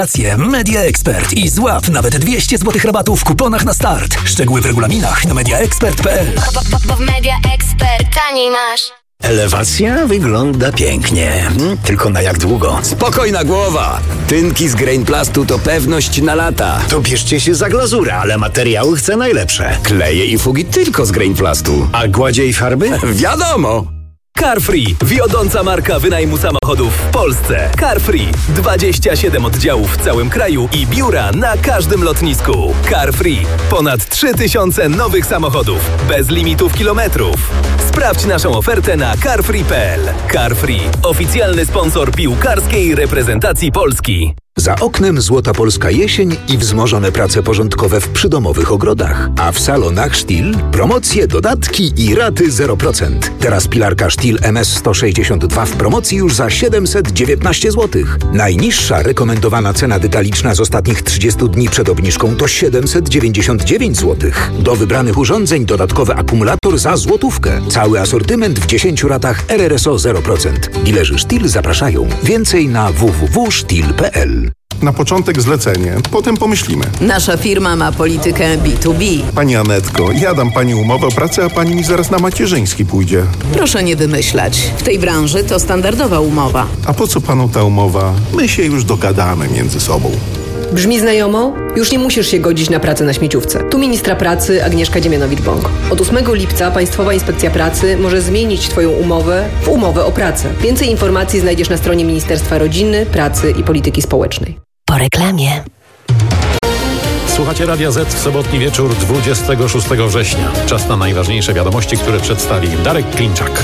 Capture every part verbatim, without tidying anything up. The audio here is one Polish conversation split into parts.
Media Expert i złap nawet dwieście złotych rabatu w kuponach na start. Szczegóły w regulaminach na media expert kropka p l. Bo w Media Expert taniej masz. Elewacja wygląda pięknie. Hmm, tylko na jak długo? Spokojna głowa! Tynki z Grainplastu to pewność na lata. To bierzcie się za glazurę, ale materiały chcę najlepsze. Kleje i fugi tylko z Grainplastu. A gładzie i farby? Wiadomo! Carfree, wiodąca marka wynajmu samochodów w Polsce. Carfree, dwadzieścia siedem oddziałów w całym kraju i biura na każdym lotnisku. Carfree, ponad trzy tysiące nowych samochodów, bez limitów kilometrów. Sprawdź naszą ofertę na carfree kropka p l. Carfree, oficjalny sponsor piłkarskiej reprezentacji Polski. Za oknem złota polska jesień i wzmożone prace porządkowe w przydomowych ogrodach. A w salonach Stihl promocje, dodatki i raty zero procent. Teraz pilarka Stihl M S sto sześćdziesiąt dwa w promocji już za siedemset dziewiętnaście złotych. Najniższa rekomendowana cena detaliczna z ostatnich trzydziestu dni przed obniżką to siedemset dziewięćdziesiąt dziewięć złotych. Do wybranych urządzeń dodatkowy akumulator za złotówkę. Cały asortyment w dziesięciu ratach R R S O zero procent. Dilerzy Stihl zapraszają. Więcej na w w w kropka stihl kropka p l. Na początek zlecenie, potem pomyślimy. Nasza firma ma politykę B dwa B. Pani Anetko, ja dam pani umowę o pracę, a pani mi zaraz na macierzyński pójdzie. Proszę nie wymyślać. W tej branży to standardowa umowa. A po co panu ta umowa? My się już dogadamy między sobą. Brzmi znajomo? Już nie musisz się godzić na pracę na śmieciówce. Tu ministra pracy Agnieszka Dziemianowicz-Bąk. Od ósmego lipca Państwowa Inspekcja Pracy może zmienić Twoją umowę w umowę o pracę. Więcej informacji znajdziesz na stronie Ministerstwa Rodziny, Pracy i Polityki Społecznej. Po reklamie. Słuchacie Radia Z w sobotni wieczór dwudziestego szóstego września. Czas na najważniejsze wiadomości, które przedstawi Darek Klinczak.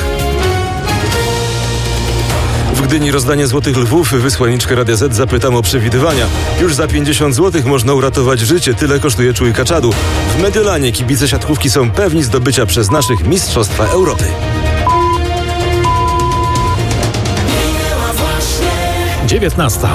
W Gdyni rozdanie Złotych Lwów. Wysłanniczkę Radia Z zapytam o przewidywania. Już za pięćdziesiąt złotych można uratować życie. Tyle kosztuje czujka czadu. W Mediolanie kibice siatkówki są pewni zdobycia przez naszych Mistrzostwa Europy. dziewiętnasta.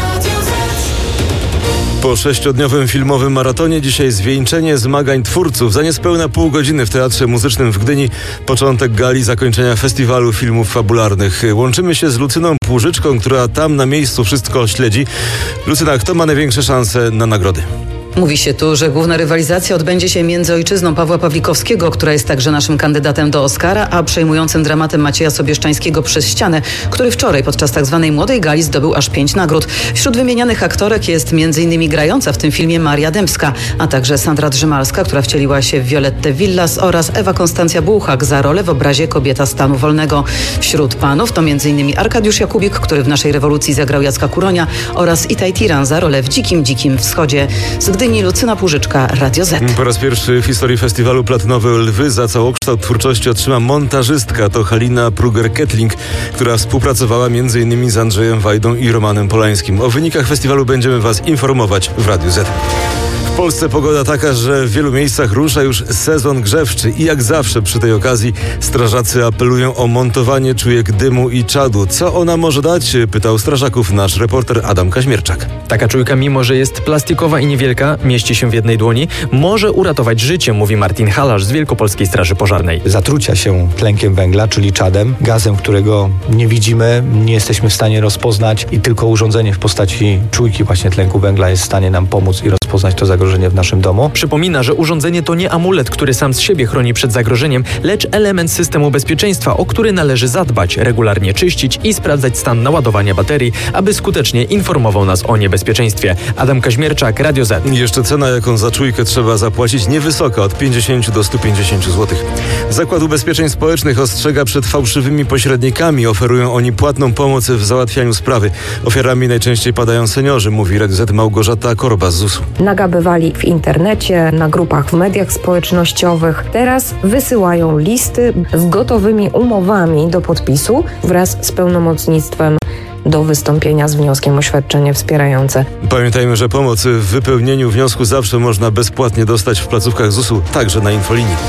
Po sześciodniowym filmowym maratonie dzisiaj zwieńczenie zmagań twórców. Za niespełna pół godziny w Teatrze Muzycznym w Gdyni początek gali zakończenia festiwalu filmów fabularnych. Łączymy się z Lucyną Płużyczką, która tam na miejscu wszystko śledzi. Lucyna, kto ma największe szanse na nagrody? Mówi się tu, że główna rywalizacja odbędzie się między ojczyzną Pawła Pawlikowskiego, która jest także naszym kandydatem do Oscara, a przejmującym dramatem Macieja Sobieszczańskiego Przez ścianę, który wczoraj podczas tak zwanej młodej gali zdobył aż pięć nagród. Wśród wymienianych aktorek jest między innymi grająca w tym filmie Maria Dębska, a także Sandra Drzymalska, która wcieliła się w Violettę Villas, oraz Ewa Konstancja Bułhak za rolę w obrazie Kobieta stanu wolnego. Wśród panów to między innymi Arkadiusz Jakubik, który w Naszej rewolucji zagrał Jacka Kuronia, oraz Itaj Tiran za rolę w Dzikim, Dzikim Wschodzie. Z Gdyni Lucyna Płużyczka, Radio Z. Po raz pierwszy w historii festiwalu Platynowe Lwy za całokształt twórczości otrzyma montażystka. To Halina Pruger-Kettling, która współpracowała między innymi z Andrzejem Wajdą i Romanem Polańskim. O wynikach festiwalu będziemy Was informować w Radiu Z. W Polsce pogoda taka, że w wielu miejscach rusza już sezon grzewczy i jak zawsze przy tej okazji strażacy apelują o montowanie czujek dymu i czadu. Co ona może dać? Pytał strażaków nasz reporter Adam Kaźmierczak. Taka czujka, mimo że jest plastikowa i niewielka, mieści się w jednej dłoni, może uratować życie, mówi Martin Halarz z Wielkopolskiej Straży Pożarnej. Zatrucia się tlenkiem węgla, czyli czadem, gazem, którego nie widzimy, nie jesteśmy w stanie rozpoznać i tylko urządzenie w postaci czujki właśnie tlenku węgla jest w stanie nam pomóc i rozpoznać to zagrożenie w naszym domu. Przypomina, że urządzenie to nie amulet, który sam z siebie chroni przed zagrożeniem, lecz element systemu bezpieczeństwa, o który należy zadbać, regularnie czyścić i sprawdzać stan naładowania baterii, aby skutecznie informował nas o niebezpieczeństwie. Adam Kaźmierczak, Radio Z. Jeszcze cena, jaką za czujkę trzeba zapłacić, niewysoka, od pięćdziesiąt do stu pięćdziesięciu złotych. Zakład Ubezpieczeń Społecznych ostrzega przed fałszywymi pośrednikami. Oferują oni płatną pomoc w załatwianiu sprawy. Ofiarami najczęściej padają seniorzy, mówi Radio Z Małgorzata Korba z zusu. Nagabywali w internecie, na grupach w mediach społecznościowych. Teraz wysyłają listy z gotowymi umowami do podpisu wraz z pełnomocnictwem do wystąpienia z wnioskiem o świadczenie wspierające. Pamiętajmy, że pomoc w wypełnieniu wniosku zawsze można bezpłatnie dostać w placówkach zusu, także na infolinii.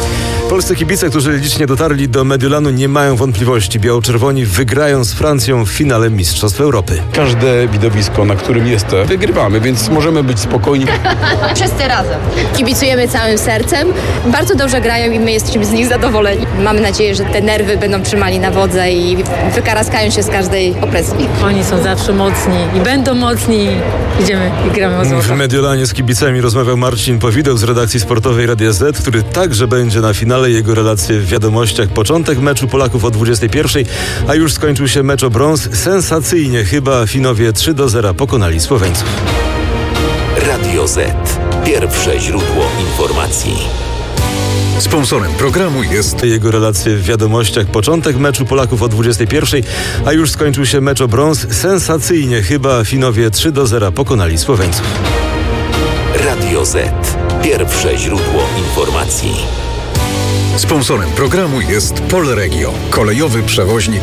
Polscy kibice, którzy licznie dotarli do Mediolanu, nie mają wątpliwości. Biało-czerwoni wygrają z Francją w finale Mistrzostw Europy. Każde widowisko, na którym jestem, wygrywamy, więc możemy być spokojni. Wszyscy razem. Kibicujemy całym sercem. Bardzo dobrze grają i my jesteśmy z nich zadowoleni. Mamy nadzieję, że te nerwy będą trzymali na wodze i wykaraskają się z każdej opresji. Oni są zawsze mocni i będą mocni. Idziemy i gramy o złoto. W Mediolanie z kibicami rozmawiał Marcin Powideł z redakcji sportowej Radia Z, który także będzie na finale. Jego relacje w wiadomościach. Początek meczu Polaków o dwudziestej pierwszej, a już skończył się mecz o brąz. Sensacyjnie chyba Finowie trzy do zera pokonali Słoweńców. Radio Z. Pierwsze źródło informacji. Sponsorem programu jest jego relacje w wiadomościach. Początek meczu Polaków o dwudziestej pierwszej, a już skończył się mecz o brąz. Sensacyjnie chyba Finowie trzy do zera pokonali Słoweńców. Radio Z. Pierwsze źródło informacji. Sponsorem programu jest Polregio, kolejowy przewoźnik